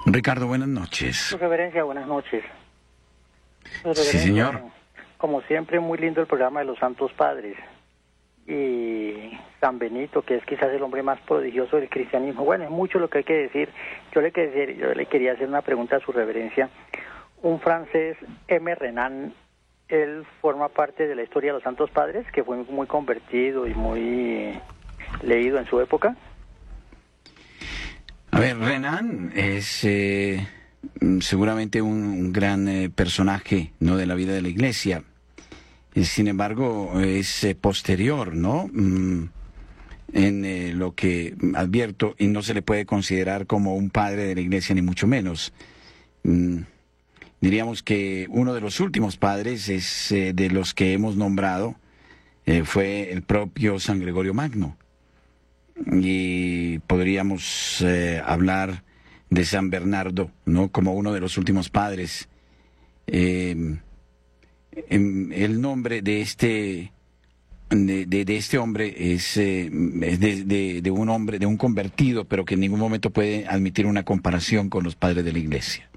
Ricardo, buenas noches. Su reverencia, buenas noches. Su Sí, reverencia, señor. como siempre, muy lindo el programa de los Santos Padres. Y San Benito, que es quizás el hombre más prodigioso del cristianismo. Bueno, es mucho lo que hay que decir. Yo le quería hacer una pregunta a su reverencia. Un francés, M. Renan, él forma parte de la historia de los Santos Padres, que fue muy convertido y muy leído en su época. A ver, Renan es seguramente un gran personaje, ¿no?, de la vida de la Iglesia. Sin embargo, es posterior, ¿no? En lo que advierto, y no se le puede considerar como un padre de la Iglesia, ni mucho menos. Diríamos que uno de los últimos padres es de los que hemos nombrado, fue el propio San Gregorio Magno. Y podríamos hablar de San Bernardo, ¿no?, como uno de los últimos padres. El nombre de este hombre es de un hombre, de un convertido, pero que en ningún momento puede admitir una comparación con los padres de la Iglesia.